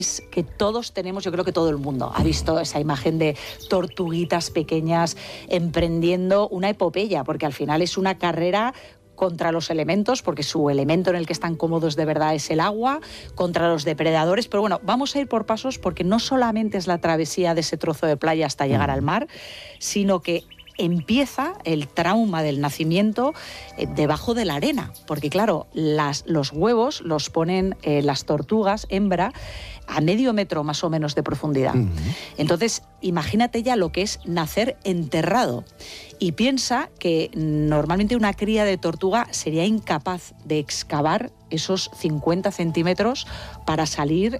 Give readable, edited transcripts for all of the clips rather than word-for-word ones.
que todos tenemos, yo creo que todo el mundo ha visto esa imagen de tortuguitas pequeñas emprendiendo una epopeya, porque al final es una carrera contra los elementos, porque su elemento en el que están cómodos de verdad es el agua, contra los depredadores. Pero bueno, vamos a ir por pasos, porque no solamente es la travesía de ese trozo de playa hasta llegar al mar, sino que empieza el trauma del nacimiento debajo de la arena, porque claro, los huevos los ponen las tortugas hembra a medio metro más o menos de profundidad. Entonces, imagínate ya lo que es nacer enterrado. Y piensa que normalmente una cría de tortuga sería incapaz de excavar esos 50 centímetros para salir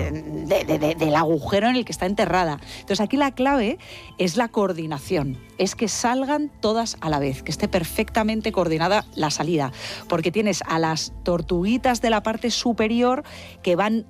del agujero en el que está enterrada. Entonces aquí la clave es la coordinación, es que salgan todas a la vez, que esté perfectamente coordinada la salida, porque tienes a las tortuguitas de la parte superior que van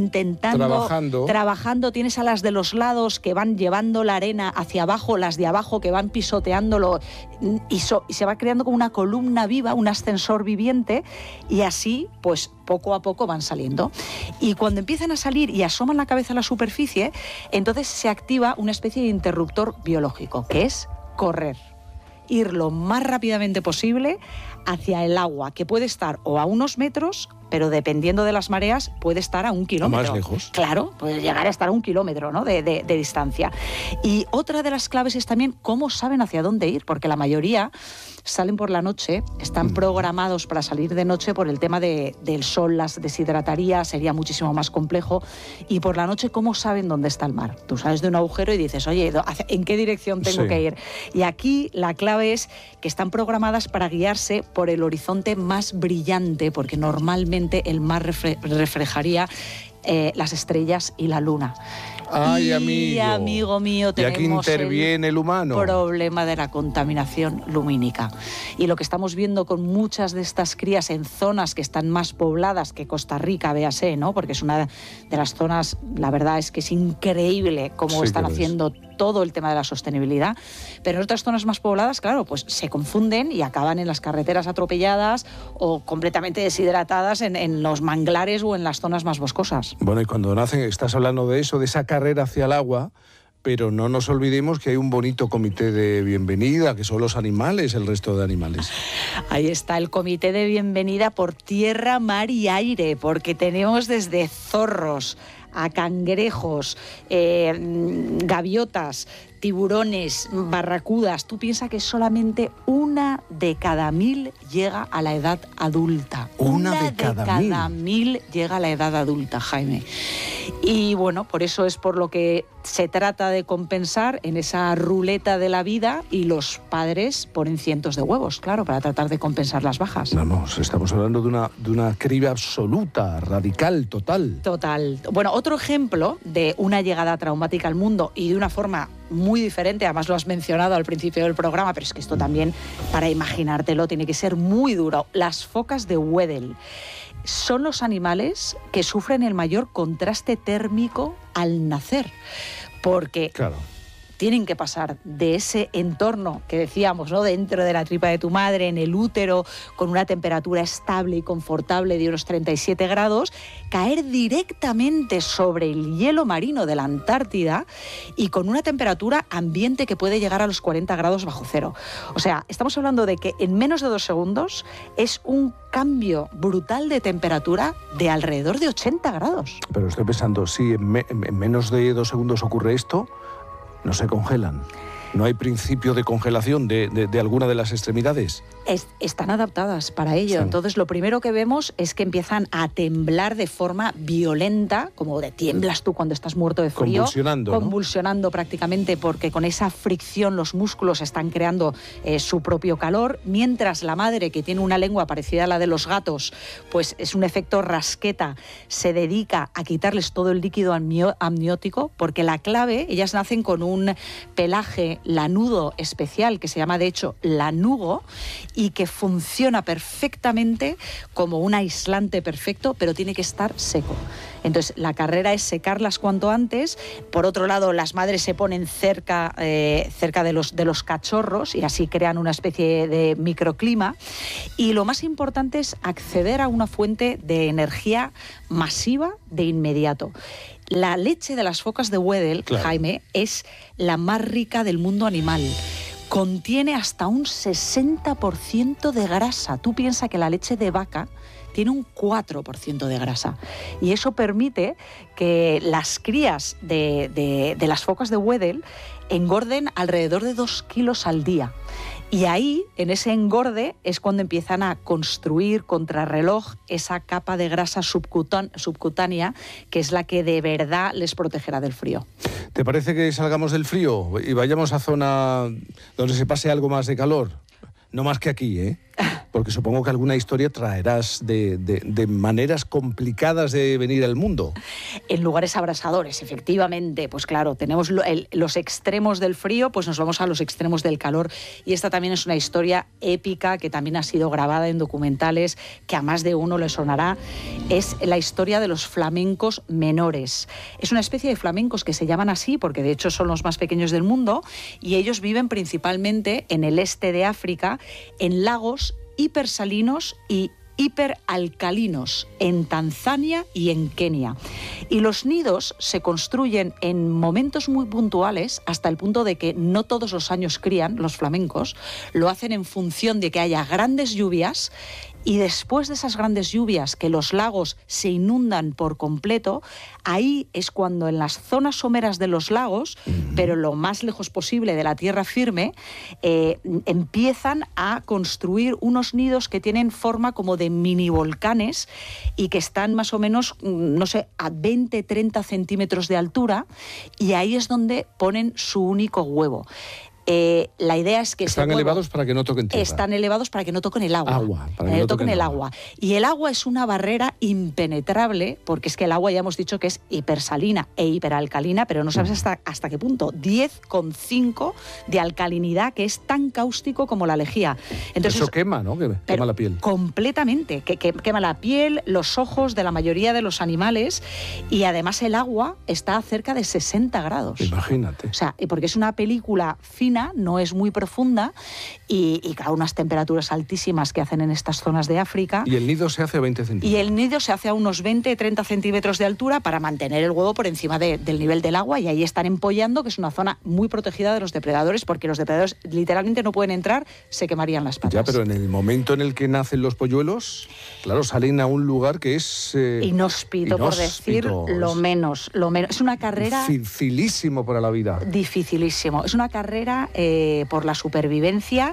trabajando, tienes a las de los lados que van llevando la arena hacia abajo, las de abajo que van pisoteándolo y se va creando como una columna viva, un ascensor viviente, y así pues poco a poco van saliendo. Y cuando empiezan a salir y asoman la cabeza a la superficie, entonces se activa una especie de interruptor biológico, que es correr, ir lo más rápidamente posible hacia el agua, que puede estar o a unos metros, pero dependiendo de las mareas puede estar a 1 kilómetro. Más lejos. Claro, puede llegar a estar a 1 kilómetro, ¿no? de distancia. Y otra de las claves es también cómo saben hacia dónde ir, porque la mayoría salen por la noche, están programados para salir de noche por el tema del sol, las deshidrataría, sería muchísimo más complejo. Y por la noche, ¿cómo saben dónde está el mar? Tú sales de un agujero y dices, oye, ¿en qué dirección tengo que ir? Y aquí la clave es que están programadas para guiarse por el horizonte más brillante, porque normalmente el mar reflejaría las estrellas y la luna. Ay, amigo mío, tenemos y aquí interviene el humano. Problema de la contaminación lumínica. Y lo que estamos viendo con muchas de estas crías en zonas que están más pobladas que Costa Rica, véase, ¿no? Porque es una de las zonas, la verdad es que es increíble cómo están haciendo todo el tema de la sostenibilidad, pero en otras zonas más pobladas, claro, pues se confunden y acaban en las carreteras atropelladas o completamente deshidratadas en los manglares o en las zonas más boscosas. Bueno, y cuando nacen, estás hablando de eso, de esa carrera hacia el agua, pero no nos olvidemos que hay un bonito comité de bienvenida, que son los animales, el resto de animales. Ahí está el comité de bienvenida por tierra, mar y aire, porque tenemos desde zorros a cangrejos, gaviotas, tiburones, barracudas. Tú piensas que solamente 1 de cada 1000 llega a la edad adulta. Una de cada 1000 llega a la edad adulta, Jaime. Y bueno, por eso es por lo que se trata de compensar en esa ruleta de la vida, y los padres ponen cientos de huevos, claro, para tratar de compensar las bajas. Vamos, estamos hablando de una criba absoluta, radical, total. Total. Bueno, otro ejemplo de una llegada traumática al mundo y de una forma muy diferente, además lo has mencionado al principio del programa, pero es que esto también, para imaginártelo, tiene que ser muy duro. Las focas de Weddell son los animales que sufren el mayor contraste térmico al nacer, porque tienen que pasar de ese entorno que decíamos, ¿no?, dentro de la tripa de tu madre, en el útero, con una temperatura estable y confortable de unos 37 grados, caer directamente sobre el hielo marino de la Antártida y con una temperatura ambiente que puede llegar a los 40 grados bajo cero. O sea, estamos hablando de que en menos de 2 segundos es un cambio brutal de temperatura de alrededor de 80 grados. Pero estoy pensando, si en menos de 2 segundos ocurre esto, no se congelan. ¿No hay principio de congelación de alguna de las extremidades? Están adaptadas para ello. Sí. Entonces, lo primero que vemos es que empiezan a temblar de forma violenta, como de tiemblas tú cuando estás muerto de frío. Convulsionando, ¿no? Prácticamente, porque con esa fricción los músculos están creando su propio calor, mientras la madre, que tiene una lengua parecida a la de los gatos, pues es un efecto rasqueta, se dedica a quitarles todo el líquido amniótico, porque la clave, ellas nacen con un pelaje lanudo especial que se llama de hecho lanugo y que funciona perfectamente como un aislante perfecto, pero tiene que estar seco. Entonces, la carrera es secarlas cuanto antes. Por otro lado, las madres se ponen cerca de los cachorros y así crean una especie de microclima. Y lo más importante es acceder a una fuente de energía masiva de inmediato. La leche de las focas de Weddell, claro, Jaime, es la más rica del mundo animal. Contiene hasta un 60% de grasa. Tú piensas que la leche de vaca tiene un 4% de grasa. Y eso permite que las crías de las focas de Weddell engorden alrededor de 2 kilos al día. Y ahí, en ese engorde, es cuando empiezan a construir contrarreloj esa capa de grasa subcutánea, que es la que de verdad les protegerá del frío. ¿Te parece que salgamos del frío y vayamos a zona donde se pase algo más de calor? No más que aquí, ¿eh? Porque supongo que alguna historia traerás de maneras complicadas de venir al mundo. En lugares abrasadores, efectivamente. Pues claro, tenemos los extremos del frío, pues nos vamos a los extremos del calor. Y esta también es una historia épica que también ha sido grabada en documentales, que a más de uno le sonará. Es la historia de los flamencos menores. Es una especie de flamencos que se llaman así porque de hecho son los más pequeños del mundo y ellos viven principalmente en el este de África, en lagos hipersalinos y hiperalcalinos en Tanzania y en Kenia. Y los nidos se construyen en momentos muy puntuales, hasta el punto de que no todos los años crían los flamencos, lo hacen en función de que haya grandes lluvias. Y después de esas grandes lluvias, que los lagos se inundan por completo, ahí es cuando en las zonas someras de los lagos, pero lo más lejos posible de la tierra firme, empiezan a construir unos nidos que tienen forma como de mini volcanes y que están más o menos, no sé, a 20-30 centímetros de altura, y ahí es donde ponen su único huevo. La idea es que están elevados para que no toquen tierra. Están elevados para que no toquen el agua. Para que no toquen el agua. Y el agua es una barrera impenetrable, porque es que el agua ya hemos dicho que es hipersalina e hiperalcalina, pero no sabes hasta qué punto. 10,5 de alcalinidad, que es tan cáustico como la lejía. Entonces, eso quema, ¿no? Quema la piel. Completamente. Que quema la piel, los ojos de la mayoría de los animales, y además el agua está a cerca de 60 grados. Imagínate. O sea, porque es una película fina, no es muy profunda y claro, unas temperaturas altísimas que hacen en estas zonas de África. Y el nido se hace a 20 centímetros. Y el nido se hace a unos 20-30 centímetros de altura para mantener el huevo por encima del nivel del agua, y ahí están empollando, que es una zona muy protegida de los depredadores, porque los depredadores literalmente no pueden entrar, se quemarían las patas. Ya, pero en el momento en el que nacen los polluelos, claro, salen a un lugar que es... inhóspito, por decir lo menos. Es una carrera... Dificilísimo para la vida. Dificilísimo. Es una carrera por la supervivencia,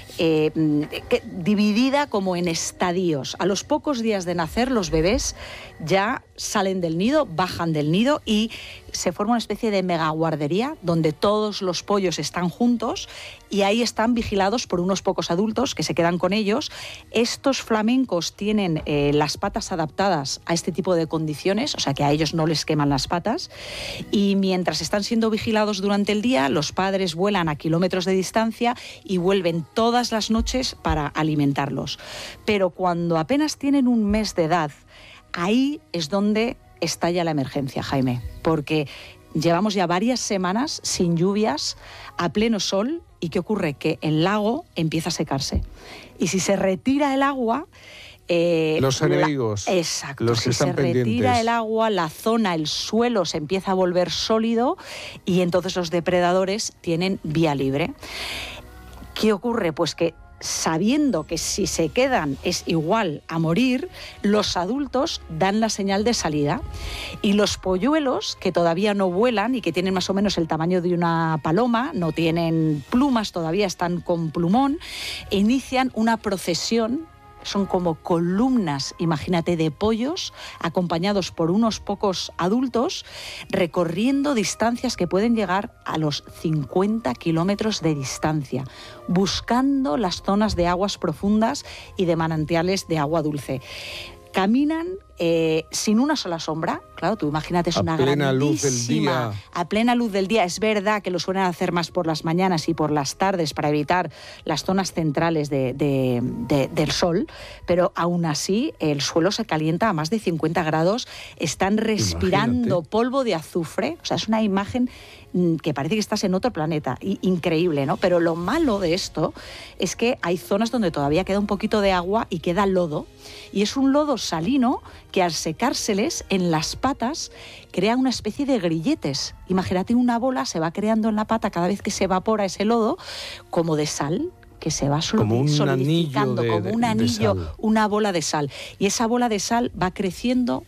dividida como en estadios. A los pocos días de nacer, los bebés ya salen del nido, bajan del nido y se forma una especie de megaguardería donde todos los pollos están juntos y ahí están vigilados por unos pocos adultos que se quedan con ellos. Estos flamencos tienen las patas adaptadas a este tipo de condiciones, o sea que a ellos no les queman las patas, y mientras están siendo vigilados durante el día, los padres vuelan a kilómetros de distancia y vuelven todas las noches para alimentarlos. Pero cuando apenas tienen un mes de edad, ahí es donde estalla la emergencia, Jaime, porque llevamos ya varias semanas sin lluvias, a pleno sol, y ¿qué ocurre? Que el lago empieza a secarse. Y si se retira el agua... los enemigos, exacto, los que están pendientes. Si se retira el agua, la zona, el suelo se empieza a volver sólido y entonces los depredadores tienen vía libre. ¿Qué ocurre? Pues que sabiendo que si se quedan es igual a morir, los adultos dan la señal de salida y los polluelos, que todavía no vuelan y que tienen más o menos el tamaño de una paloma, no tienen plumas, todavía están con plumón, inician una procesión. Son como columnas, imagínate, de pollos acompañados por unos pocos adultos recorriendo distancias que pueden llegar a los 50 kilómetros de distancia, buscando las zonas de aguas profundas y de manantiales de agua dulce. Caminan sin una sola sombra. Claro, tú imagínate, es una plena luz del grandísima... día. A plena luz del día. Es verdad que lo suelen hacer más por las mañanas y por las tardes para evitar las zonas centrales del sol, pero aún así el suelo se calienta a más de 50 grados. Están respirando polvo de azufre. O sea, es una imagen que parece que estás en otro planeta. Increíble, ¿no? Pero lo malo de esto es que hay zonas donde todavía queda un poquito de agua y queda lodo. Y es un lodo salino que al secárseles en las patas crea una especie de grilletes. Imagínate, una bola se va creando en la pata cada vez que se evapora ese lodo, como de sal, que se va solidificando como un anillo, una bola de sal. Y esa bola de sal va creciendo,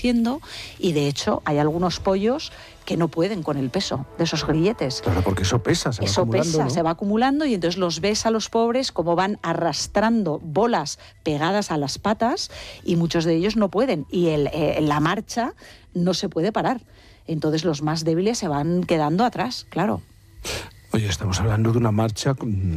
y de hecho hay algunos pollos que no pueden con el peso de esos grilletes. Claro, porque eso pesa, se va acumulando, ¿no? Y entonces los ves a los pobres como van arrastrando bolas pegadas a las patas y muchos de ellos no pueden. Y la marcha no se puede parar. Entonces los más débiles se van quedando atrás, claro. Oye, estamos hablando de una marcha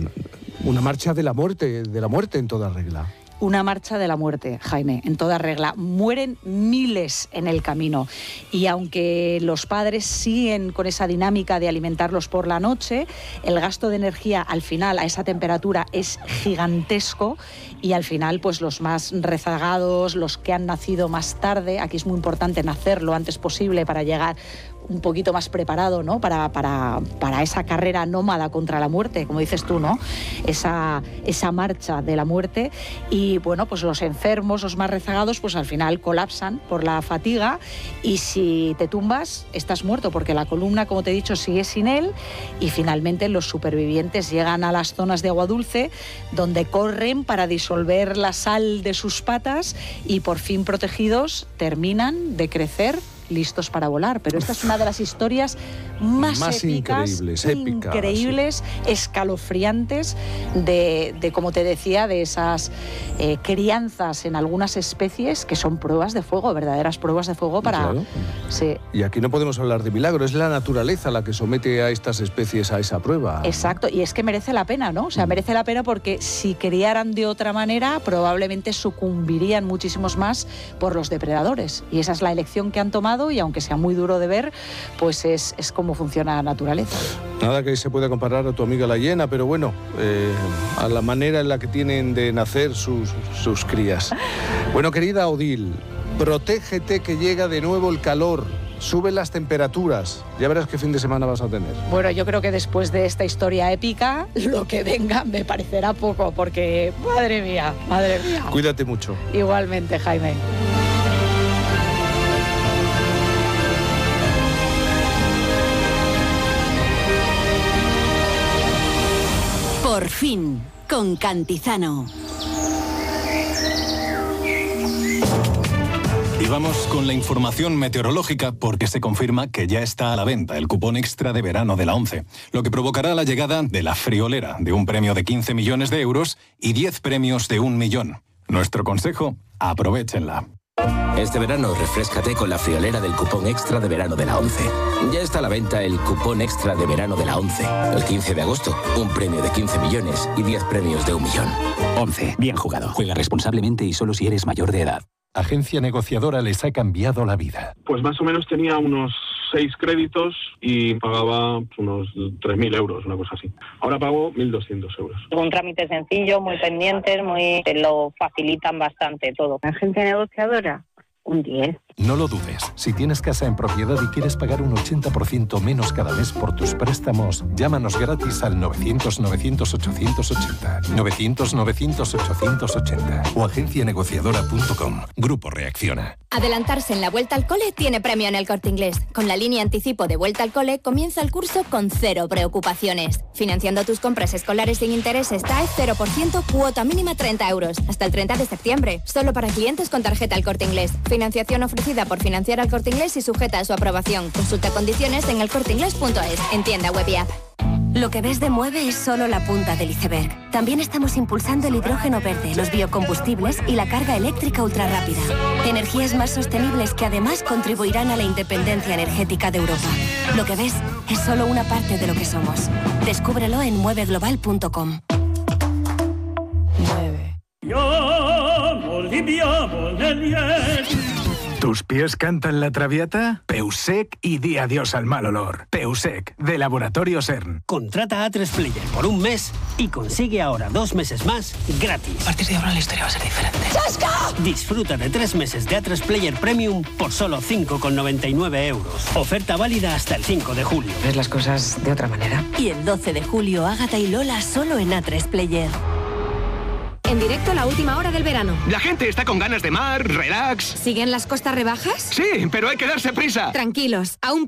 de la muerte en toda regla. Una marcha de la muerte, Jaime, en toda regla. Mueren miles en el camino. Y aunque los padres siguen con esa dinámica de alimentarlos por la noche, el gasto de energía al final a esa temperatura es gigantesco y al final pues los más rezagados, los que han nacido más tarde, aquí es muy importante nacer lo antes posible para llegar un poquito más preparado, ¿no? Para esa carrera nómada contra la muerte, como dices tú, ¿no? Esa marcha de la muerte. Y bueno, pues los enfermos, los más rezagados, pues al final colapsan por la fatiga y si te tumbas estás muerto porque la columna, como te he dicho, sigue sin él y finalmente los supervivientes llegan a las zonas de agua dulce donde corren para disolver la sal de sus patas y por fin protegidos terminan de crecer listos para volar. Pero esta es una de las historias más épicas, increíbles, escalofriantes de, como te decía, de esas crianzas en algunas especies que son pruebas de fuego, verdaderas pruebas de fuego para... Claro. Sí. Y aquí no podemos hablar de milagro, es la naturaleza la que somete a estas especies a esa prueba. Exacto, y es que merece la pena, ¿no? O sea, merece la pena porque si criaran de otra manera, probablemente sucumbirían muchísimos más por los depredadores. Y esa es la elección que han tomado y aunque sea muy duro de ver, pues es como funciona la naturaleza. Nada que se pueda comparar a tu amiga la hiena, pero bueno, a la manera en la que tienen de nacer sus crías. Bueno, querida Odil, protégete que llega de nuevo el calor. Suben las temperaturas. Ya verás qué fin de semana vas a tener. Bueno, yo creo que después de esta historia épica, lo que venga me parecerá poco, porque madre mía. Cuídate mucho. Igualmente, Jaime. Por fin, con Cantizano. Y vamos con la información meteorológica porque se confirma que ya está a la venta el cupón extra de verano de la ONCE, lo que provocará la llegada de la friolera, de un premio de 15 millones de euros y 10 premios de 1 millón. Nuestro consejo, aprovéchenla. Este verano refréscate con la friolera del cupón extra de verano de la ONCE. Ya está a la venta el cupón extra de verano de la ONCE. El 15 de agosto, un premio de 15 millones y 10 premios de 1 millón. ONCE, bien jugado. Juega responsablemente y solo si eres mayor de edad. Agencia negociadora les ha cambiado la vida. Pues más o menos tenía unos 6 créditos y pagaba unos 3.000 euros, una cosa así. Ahora pago 1.200 euros. Un trámite sencillo, muy pendientes, te lo facilitan bastante todo. Agencia negociadora, un 10. No lo dudes. Si tienes casa en propiedad y quieres pagar un 80% menos cada mes por tus préstamos, llámanos gratis al 900-900-880. 900-900-880 o agencianegociadora.com. Grupo Reacciona. Adelantarse en la vuelta al cole tiene premio en El Corte Inglés. Con la línea anticipo de vuelta al cole comienza el curso con 0 preocupaciones. Financiando tus compras escolares sin intereses TAE 0%, cuota mínima 30 euros. Hasta el 30 de septiembre. Solo para clientes con tarjeta El Corte Inglés. Financiación ofrecida por Financiar al Corte Inglés y sujeta a su aprobación. Consulta condiciones en elcorteinglés.es, en tienda web y app. Lo que ves de Mueve es solo la punta del iceberg. También estamos impulsando el hidrógeno verde, los biocombustibles y la carga eléctrica ultrarrápida. Energías más sostenibles que además contribuirán a la independencia energética de Europa. Lo que ves es solo una parte de lo que somos. Descúbrelo en mueveglobal.com. Mueve. ¿Tus pies cantan la traviata? Peusec y di adiós al mal olor. Peusec, de Laboratorio CERN. Contrata A3 Player por un mes y consigue ahora 2 meses más gratis. A partir de ahora la historia va a ser diferente. ¡Chasca! Disfruta de 3 meses de A3 Player Premium por solo 5,99 euros. Oferta válida hasta el 5 de julio. Ves las cosas de otra manera. Y el 12 de julio, Ágata y Lola solo en A3 Player. En directo, la última hora del verano. La gente está con ganas de mar, relax. ¿Siguen las costas rebajas? Sí, pero hay que darse prisa. Tranquilos, aún